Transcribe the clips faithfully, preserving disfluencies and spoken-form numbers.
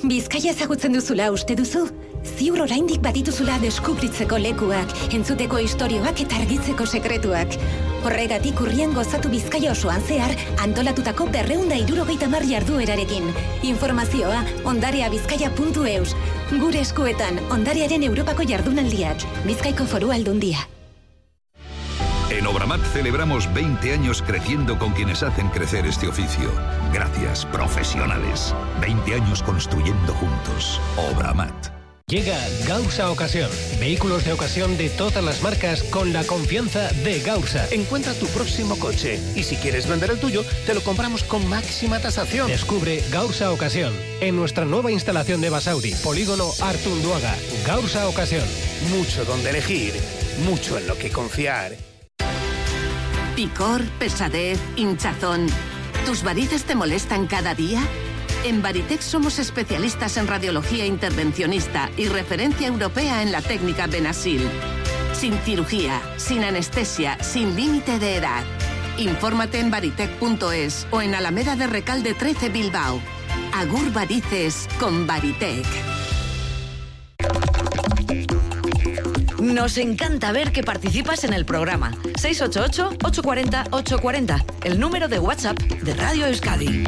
Bizkaia ezagutzen duzula uste duzu? Ziur oraindik badituzula deskubritzeko lekuak, entzuteko istorioak eta argitzeko sekretuak. Horregatik urrian gozatu Bizkaia osoan zehar antolatutako berrehun eta hirurogeita hamar jarduerarekin. Informazioa ondareabizkaia puntu eus. Gure eskuetan ondarearen Europako jardunaldiak. Bizkaiko Foru Aldundia. En Obramat celebramos veinte años creciendo con quienes hacen crecer este oficio. Gracias, profesionales. veinte años construyendo juntos. Obramat. Llega Gausa Ocasión. Vehículos de ocasión de todas las marcas con la confianza de Gausa. Encuentra tu próximo coche y si quieres vender el tuyo, te lo compramos con máxima tasación. Descubre Gausa Ocasión en nuestra nueva instalación de Basauri, Polígono Artunduaga. Gausa Ocasión. Mucho donde elegir, mucho en lo que confiar. Picor, pesadez, hinchazón. ¿Tus varices te molestan cada día? En Varitec somos especialistas en radiología intervencionista y referencia europea en la técnica Benasil. Sin cirugía, sin anestesia, sin límite de edad. Infórmate en varitec punto es o en Alameda de Recalde trece Bilbao. Agur varices con Varitec. Nos encanta ver que participas en el programa. seis ocho ocho, ocho cuatro cero, ocho cuatro cero, el número de WhatsApp de Radio Euskadi.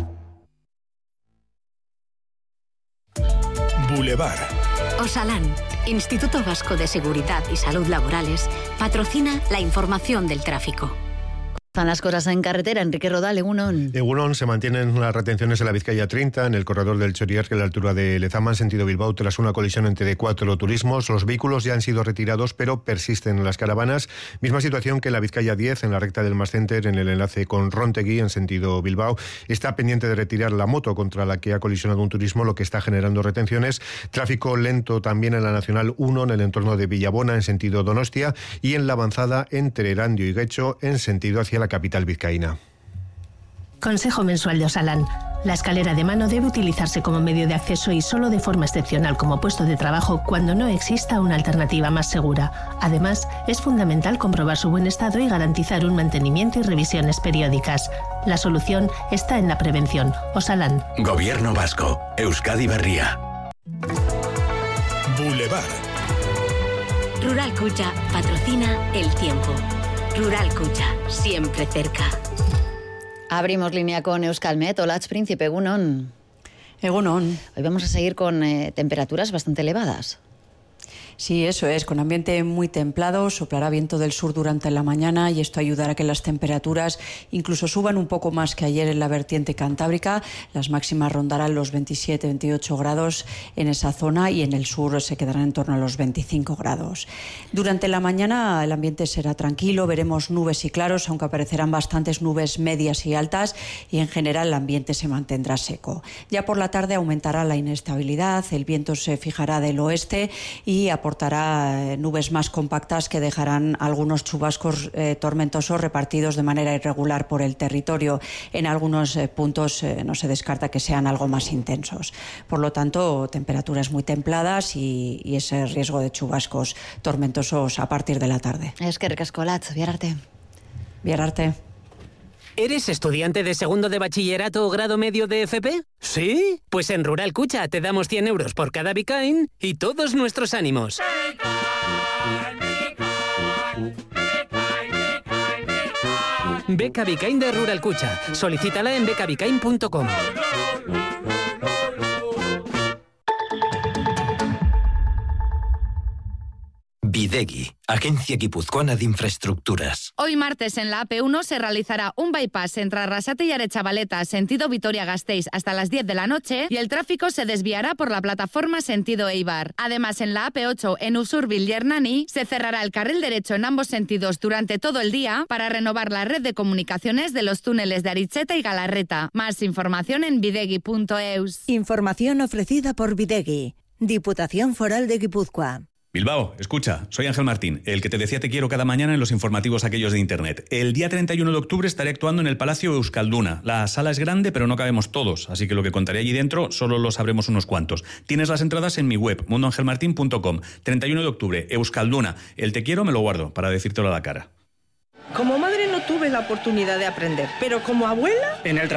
Boulevard. Osalan, Instituto Vasco de Seguridad y Salud Laborales, patrocina la información del tráfico. Están las cosas en carretera. Enrique Rodal, Egunon. Egunon, se mantienen las retenciones en la Vizcaya treinta, en el corredor del Choriarque, a la altura de Lezama, en sentido Bilbao, tras una colisión entre cuatro turismos. Los vehículos ya han sido retirados, pero persisten en las caravanas. Misma situación que en la Vizcaya diez, en la recta del Mas Center, en el enlace con Rontegui, en sentido Bilbao. Está pendiente de retirar la moto contra la que ha colisionado un turismo, lo que está generando retenciones. Tráfico lento también en la Nacional uno, en el entorno de Villabona, en sentido Donostia, y en la avanzada entre Erandio y Guecho, en sentido hacia la capital vizcaína. Consejo mensual de Osalan. La escalera de mano debe utilizarse como medio de acceso y solo de forma excepcional como puesto de trabajo cuando no exista una alternativa más segura. Además, es fundamental comprobar su buen estado y garantizar un mantenimiento y revisiones periódicas. La solución está en la prevención. Osalan. Gobierno Vasco. Euskadi Berria. Boulevard. Rural Cucha patrocina el tiempo. Rural Cucha, siempre cerca. Abrimos línea con Euskalmet. Olatz Príncipe, Egunon. Egunon. Hoy vamos a seguir con eh, temperaturas bastante elevadas. Sí, eso es, con ambiente muy templado, soplará viento del sur durante la mañana y esto ayudará a que las temperaturas incluso suban un poco más que ayer en la vertiente cantábrica. Las máximas rondarán los veintisiete, veintiocho grados en esa zona y en el sur se quedarán en torno a los veinticinco grados. Durante la mañana el ambiente será tranquilo, veremos nubes y claros, aunque aparecerán bastantes nubes medias y altas y en general el ambiente se mantendrá seco. Ya por la tarde aumentará la inestabilidad, el viento se fijará del oeste y aportará nubes más compactas que dejarán algunos chubascos eh, tormentosos repartidos de manera irregular por el territorio. En algunos eh, puntos eh, no se descarta que sean algo más intensos. Por lo tanto, temperaturas muy templadas y, y ese riesgo de chubascos tormentosos a partir de la tarde. Eskerrik asko, Olatz, bihar arte. Bihar arte. ¿Eres estudiante de segundo de bachillerato o grado medio de F P? ¿Sí? Pues en Rural Cucha te damos cien euros por cada Bicain y todos nuestros ánimos. Beca Bicain de Rural Cucha. Solicítala en beca bicain punto com. Bidegi, Agencia Guipuzcoana de Infraestructuras. Hoy martes en la A P uno se realizará un bypass entre Arrasate y Aretxabaleta, sentido Vitoria-Gasteiz, hasta las diez de la noche y el tráfico se desviará por la plataforma sentido Eibar. Además, en la A P ocho en Usurbil y Hernani se cerrará el carril derecho en ambos sentidos durante todo el día para renovar la red de comunicaciones de los túneles de Aritzeta y Galarreta. Más información en bidegi punto eus. Información ofrecida por Bidegi, Diputación Foral de Guipúzcoa. Bilbao, escucha, soy Ángel Martín, el que te decía te quiero cada mañana en los informativos aquellos de Internet. El día treinta y uno de octubre estaré actuando en el Palacio Euskalduna. La sala es grande, pero no cabemos todos, así que lo que contaré allí dentro solo lo sabremos unos cuantos. Tienes las entradas en mi web, mundo ángel martín punto com. treinta y uno de octubre, Euskalduna. El te quiero me lo guardo para decírtelo a la cara. Como madre no tuve la oportunidad de aprender, pero como abuela... En el